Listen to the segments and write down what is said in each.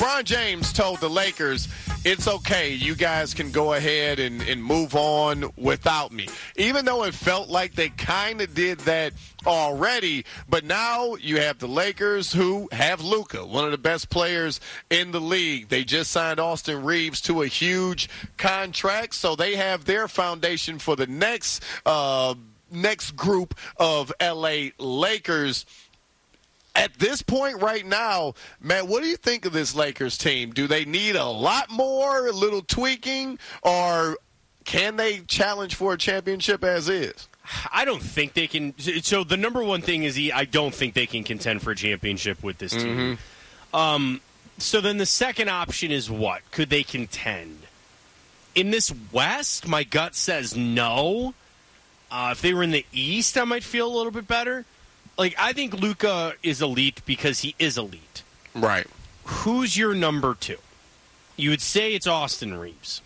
LeBron James told the Lakers, it's okay, you guys can go ahead and move on without me. Even though it felt like they kind of did that already, but now you have the Lakers who have Luka, one of the best players in the league. They just signed Austin Reeves to a huge contract, so they have their foundation for the next group of LA Lakers. At this point right now, man, what do you think of this Lakers team? Do they need a lot more, a little tweaking, or can they challenge for a championship as is? I don't think they can. So the number one thing is I don't think they can contend for a championship with this team. So then the second option is what? Could they contend? In this West, my gut says no. If they were in the East, I might feel a little bit better. Like, I think Luka is elite because he is elite. Right. Who's your number two? You would say it's Austin Reeves.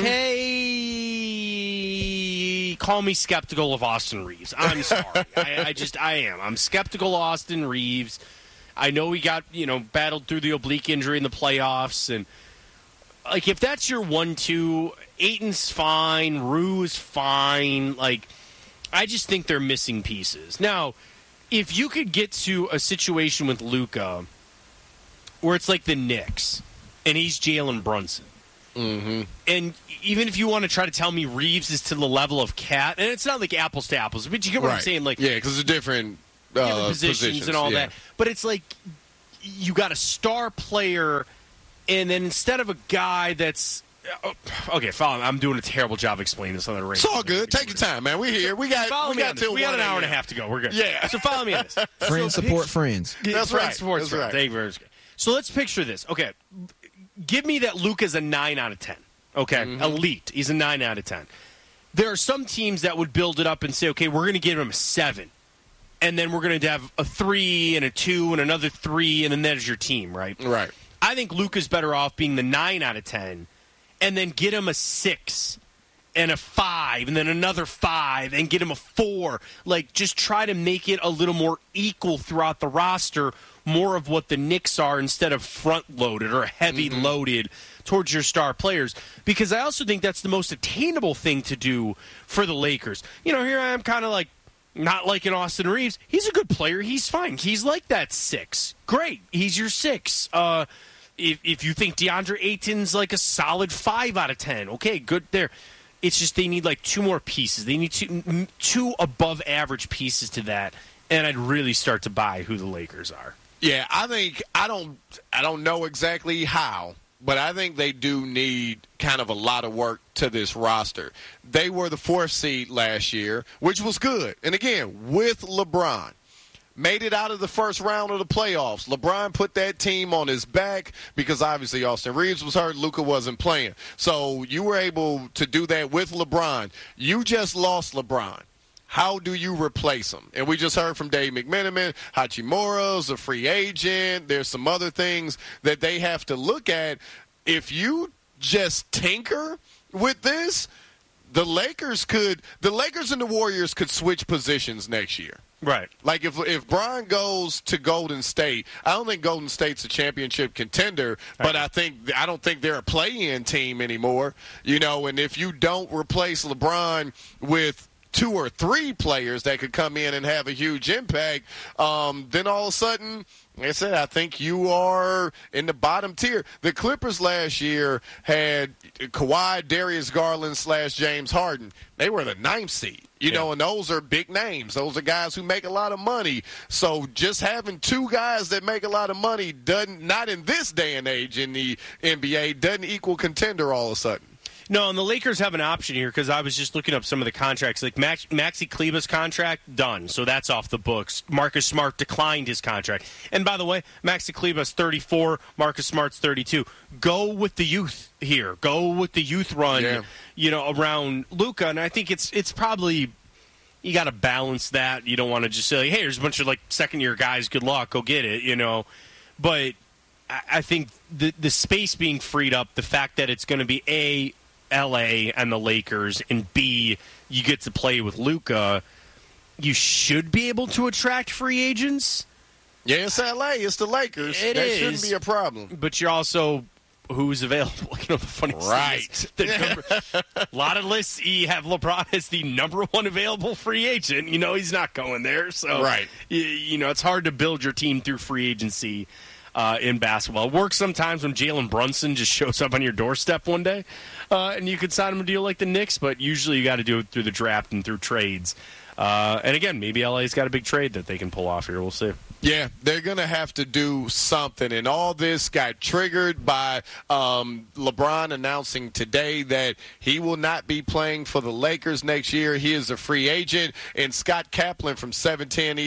Okay, call me skeptical of Austin Reeves. I'm sorry. I am. I'm skeptical of Austin Reeves. I know he got, battled through the oblique injury in the playoffs. And, like, if that's your 1-2, Ayton's fine, Rue is fine. Like, I just think they're missing pieces. Now, if you could get to a situation with Luka where it's like the Knicks and he's Jalen Brunson, and even if you want to try to tell me Reeves is to the level of Cat, and it's not like apples to apples, but you get what I'm saying? Like, yeah, because it's different positions and all that. But it's like you got a star player, and then instead of a guy that's okay, follow me. I'm doing a terrible job explaining this on the radio. It's all good. Take your time, man. We're here. We got an hour and a half to go. We're good. Yeah. So follow me on this. Friends support friends. That's right. Support friends. Thank you very much. So let's picture this. Okay. Give me that Luka's a 9 out of 10. Okay. Elite. He's a 9 out of 10. There are some teams that would build it up and say, okay, we're going to give him a 7. And then we're going to have a 3 and a 2 and another 3, and then there's your team, right? Right. I think Luka's better off being the 9 out of 10. And then get him a 6 and a 5 and then another 5 and get him a 4. Like, just try to make it a little more equal throughout the roster, more of what the Knicks are instead of front-loaded or heavy-loaded towards your star players. Because I also think that's the most attainable thing to do for the Lakers. Here I am kind of like not liking Austin Reeves. He's a good player. He's fine. He's like that 6. Great. He's your 6. If you think DeAndre Ayton's like a solid 5 out of 10, okay, good there. It's just they need like 2 more pieces. They need 2 above average pieces to that, and I'd really start to buy who the Lakers are. Yeah, I think I don't know exactly how, but I think they do need kind of a lot of work to this roster. They were the 4th seed last year, which was good. And again, with LeBron. Made it out of the first round of the playoffs. LeBron put that team on his back because obviously Austin Reeves was hurt. Luka wasn't playing. So you were able to do that with LeBron. You just lost LeBron. How do you replace him? And we just heard from Dave McMenamin, Hachimura's a free agent. There's some other things that they have to look at. If you just tinker with this, the Lakers and the Warriors could switch positions next year. Right. Like if Bron goes to Golden State, I don't think Golden State's a championship contender, but I don't think they're a play-in team anymore. And if you don't replace LeBron with 2 or 3 players that could come in and have a huge impact, then all of a sudden, like I said, I think you are in the bottom tier. The Clippers last year had Kawhi, Darius Garland / James Harden. They were the 9th seed. And those are big names. Those are guys who make a lot of money. So just having 2 guys that make a lot of money not in this day and age in the NBA, doesn't equal contender all of a sudden. No, and the Lakers have an option here because I was just looking up some of the contracts. Like Maxi Kleber's contract, done. So that's off the books. Marcus Smart declined his contract. And by the way, Maxi Kleber's 34, Marcus Smart's 32. Go with the youth here. Go with the youth run, around Luka. And I think it's probably you got to balance that. You don't want to just say, hey, there's a bunch of like second-year guys. Good luck. Go get it, But I think the space being freed up, the fact that it's going to be L.A. and the Lakers, and B, you get to play with Luka, you should be able to attract free agents. Yeah, it's L.A. It's the Lakers. That shouldn't be a problem. But you're also who's available. The funny thing is, a lot of lists you have LeBron as the number one available free agent. He's not going there. So, it's hard to build your team through free agency in basketball. It works sometimes when Jalen Brunson just shows up on your doorstep one day and you could sign him a deal like the Knicks, but usually you got to do it through the draft and through trades. And again, maybe LA's got a big trade that they can pull off here. We'll see. Yeah, they're going to have to do something. And all this got triggered by LeBron announcing today that he will not be playing for the Lakers next year. He is a free agent. And Scott Kaplan from 710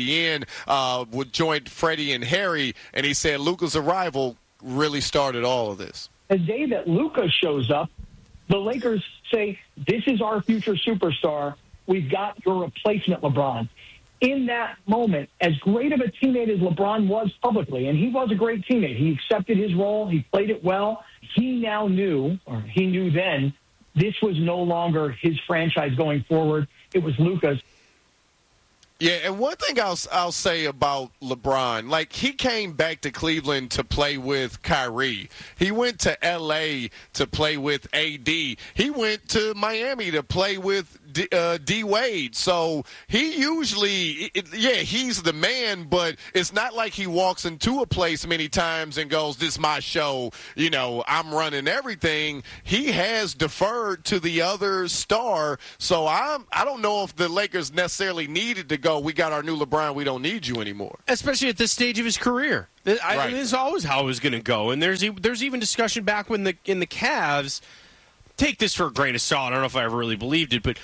ESPN would join Freddie and Harry, and he said Luka's arrival really started all of this. The day that Luka shows up, the Lakers say, this is our future superstar. We've got your replacement, LeBron. In that moment, as great of a teammate as LeBron was publicly, and he was a great teammate, he accepted his role, he played it well, he now knew, or he knew then, this was no longer his franchise going forward. It was Luka's. Yeah, and one thing I'll say about LeBron, he came back to Cleveland to play with Kyrie. He went to L.A. to play with A.D. He went to Miami to play with D. Wade. So he usually, he's the man, but it's not like he walks into a place many times and goes, this is my show, I'm running everything. He has deferred to the other star. So I don't know if the Lakers necessarily needed to go, we got our new LeBron, we don't need you anymore. Especially at this stage of his career. This is always how it was going to go. And there's even discussion back when in the Cavs, take this for a grain of salt. I don't know if I ever really believed it, but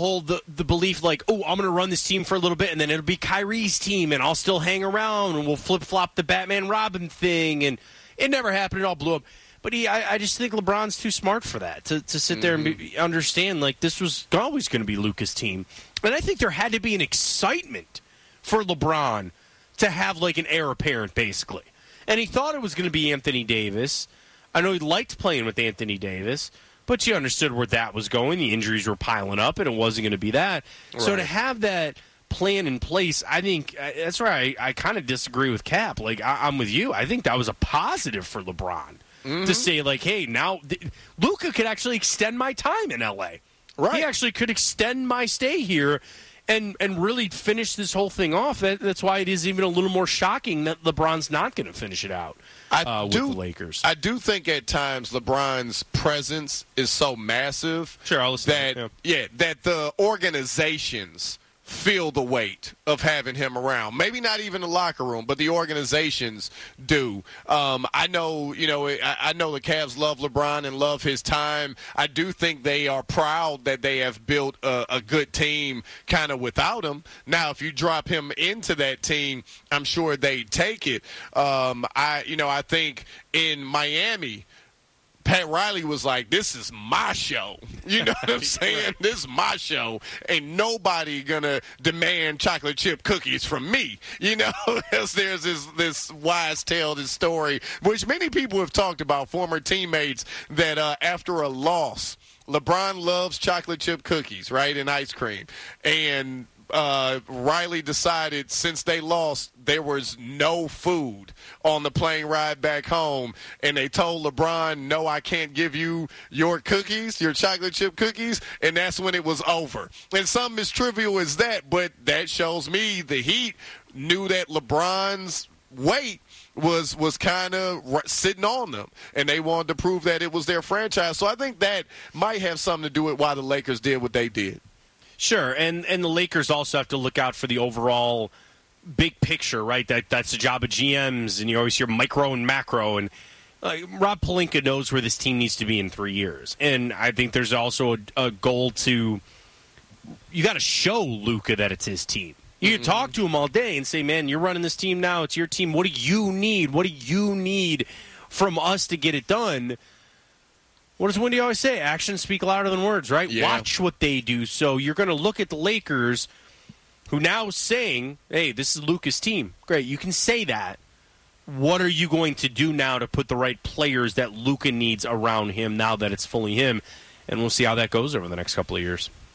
the belief I'm going to run this team for a little bit, and then it'll be Kyrie's team, and I'll still hang around, and we'll flip-flop the Batman-Robin thing, and it never happened. It all blew up. But I just think LeBron's too smart for that, to sit there and understand, this was always going to be Luka's team. And I think there had to be an excitement for LeBron to have, an heir apparent, basically. And he thought it was going to be Anthony Davis. I know he liked playing with Anthony Davis, but you understood where that was going. The injuries were piling up, and it wasn't going to be that. Right. So to have that plan in place, I think that's where I kind of disagree with Cap. I'm with you. I think that was a positive for LeBron to say, hey, now Luka could actually extend my time in L.A. Right. He actually could extend my stay here and really finish this whole thing off. That's why it is even a little more shocking that LeBron's not going to finish it out with the Lakers. I do think at times LeBron's presence is so massive that the organizations feel the weight of having him around. Maybe not even the locker room, but the organizations do. I know the Cavs love LeBron and love his time. I do think they are proud that they have built a good team kind of without him. Now, if you drop him into that team, I'm sure they take it. I think in Miami, Pat Riley was like, this is my show. You know what I'm saying? This is my show. Ain't nobody going to demand chocolate chip cookies from me. There's this wise tale, this story, which many people have talked about, former teammates, that after a loss, LeBron loves chocolate chip cookies, right, and ice cream. And Riley decided since they lost, there was no food on the plane ride back home, and they told LeBron, no, I can't give you your cookies, your chocolate chip cookies, and that's when it was over. And something as trivial as that, but that shows me the Heat knew that LeBron's weight was kind of sitting on them, and they wanted to prove that it was their franchise. So I think that might have something to do with why the Lakers did what they did. Sure, and the Lakers also have to look out for the overall big picture, right? That's the job of GMs, and you always hear micro and macro. And Rob Pelinka knows where this team needs to be in 3 years. And I think there's also a goal to – you got to show Luka that it's his team. You can talk to him all day and say, man, you're running this team now. It's your team. What do you need? What do you need from us to get it done? What does Wendy always say? Actions speak louder than words, right? Yeah. Watch what they do. So you're going to look at the Lakers, who now is saying, hey, this is Luka's team. Great, you can say that. What are you going to do now to put the right players that Luka needs around him now that it's fully him? And we'll see how that goes over the next couple of years.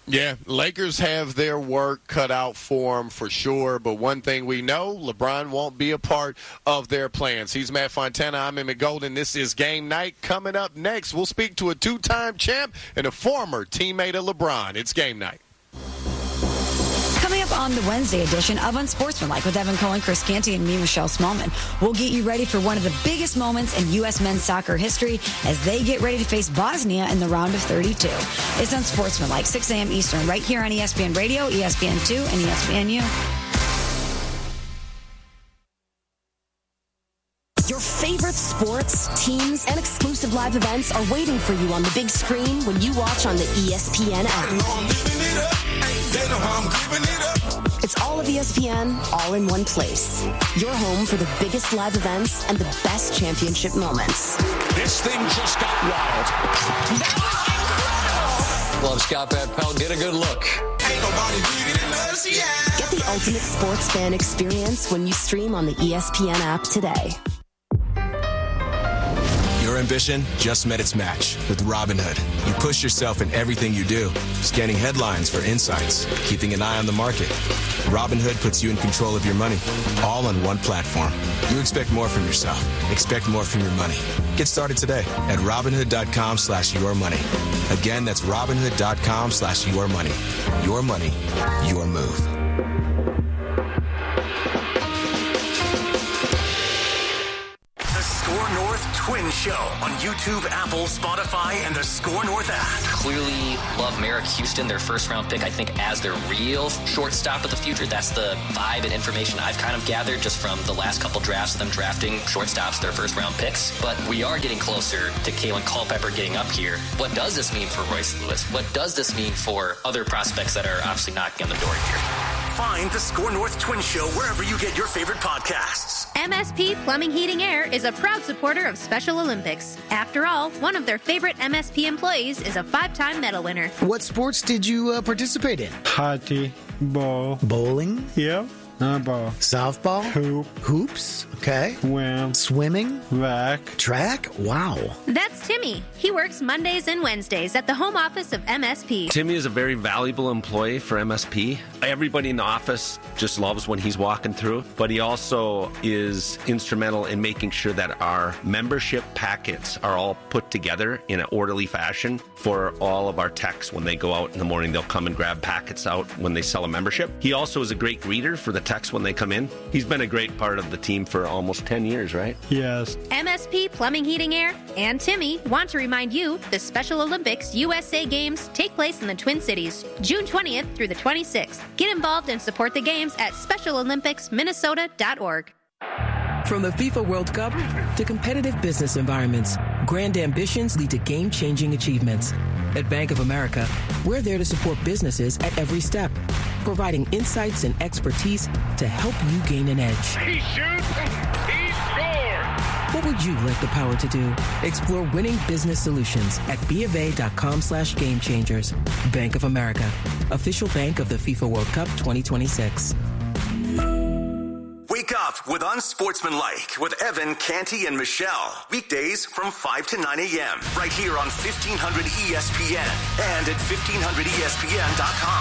Yeah, Lakers have their work cut out for them for sure, but one thing we know, LeBron won't be a part of their plans. He's Matt Fontana. I'm Emmett Golden. This is Game Night. Coming up next, we'll speak to a two-time champ and a former teammate of LeBron. It's Game Night. Coming up on the Wednesday edition of Unsportsmanlike with Evan Cohen, Chris Canty, and me, Michelle Smallman, we'll get you ready for one of the biggest moments in U.S. men's soccer history as they get ready to face Bosnia in the round of 32. It's Unsportsmanlike, 6 a.m. Eastern, right here on ESPN Radio, ESPN2, and ESPNU. Your favorite sports, teams, and exclusive live events are waiting for you on the big screen when you watch on the ESPN app. It's all of ESPN, all in one place. Your home for the biggest live events and the best championship moments. This thing just got wild. That was incredible! Love Scott Van Pelt. Get a good look. Ain't nobody bigger than us, yeah. Get the ultimate sports fan experience when you stream on the ESPN app today. Your ambition just met its match with Robinhood. You push yourself in everything you do, scanning headlines for insights, keeping an eye on the market. Robinhood puts you in control of your money, all on one platform. You expect more from yourself. Expect more from your money. Get started today at Robinhood.com/yourmoney. Again, that's Robinhood.com/yourmoney. Your money, your move. Score North Twin Show on YouTube, Apple, Spotify, and the Score North app. Clearly love Merrick Houston, their first-round pick, I think, as their real shortstop of the future. That's the vibe and information I've kind of gathered just from the last couple drafts of them drafting shortstops, their first-round picks. But we are getting closer to Kalen Culpepper getting up here. What does this mean for Royce Lewis? What does this mean for other prospects that are obviously knocking on the door here? Find the Score North Twin Show wherever you get your favorite podcasts. MSP Plumbing, Heating, Air is a proud supporter of Special Olympics. After all, one of their favorite MSP employees is a 5-time medal winner. What sports did you participate in? Hockey, ball. Bowling? Yep. Ball. Softball? Hoop. Hoops? Okay. Swim. Swimming? Track. Track? Wow. That's Timmy. He works Mondays and Wednesdays at the home office of MSP. Timmy is a very valuable employee for MSP. Everybody in the office just loves when he's walking through, but he also is instrumental in making sure that our membership packets are all put together in an orderly fashion for all of our techs. When they go out in the morning, they'll come and grab packets out when they sell a membership. He also is a great greeter for the techs when they come in. He's been a great part of the team for almost 10 years, right? Yes. MSP Plumbing, Heating, Air and Timmy want to remind you the Special Olympics USA Games take place in the Twin Cities, June 20th through the 26th. Get involved and support the games at SpecialOlympicsMinnesota.org. From the FIFA World Cup to competitive business environments, grand ambitions lead to game-changing achievements. At Bank of America, we're there to support businesses at every step, providing insights and expertise to help you gain an edge. He shoots, he scores! What would you like the power to do? Explore winning business solutions at BofA.com/gamechangers. Bank of America, official bank of the FIFA World Cup 2026. Wake up with Unsportsmanlike with Evan, Canty, and Michelle. Weekdays from 5 to 9 a.m. right here on 1500 ESPN and at 1500ESPN.com.